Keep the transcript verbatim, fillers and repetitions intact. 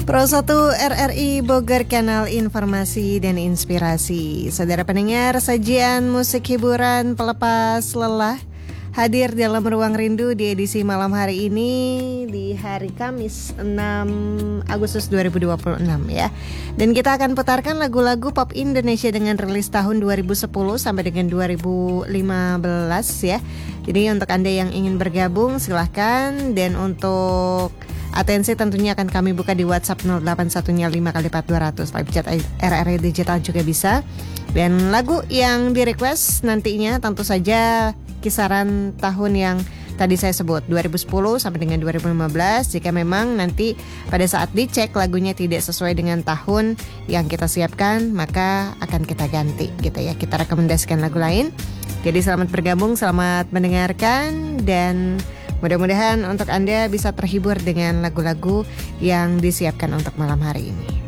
Pro satu R R I Bogor, kanal informasi dan inspirasi. Saudara pendengar, sajian musik hiburan pelepas lelah hadir dalam Ruang Rindu di edisi malam hari ini di hari Kamis enam Agustus dua ribu dua puluh enam ya. Dan kita akan putarkan lagu-lagu pop Indonesia dengan rilis tahun dua ribu sepuluh sampai dengan dua ribu lima belas ya. Jadi untuk Anda yang ingin bergabung silahkan, dan untuk atensi tentunya akan kami buka di WhatsApp nol delapan satu lima kali empat dua ratus. Live chat R R I Digital juga bisa. Dan lagu yang di request nantinya tentu saja kisaran tahun yang tadi saya sebut, dua ribu sepuluh sampai dengan dua ribu lima belas. Jika memang nanti pada saat dicek lagunya tidak sesuai dengan tahun yang kita siapkan, maka akan kita ganti gitu ya. Kita rekomendasikan lagu lain. Jadi selamat bergabung, selamat mendengarkan, dan mudah-mudahan untuk Anda bisa terhibur dengan lagu-lagu yang disiapkan untuk malam hari ini.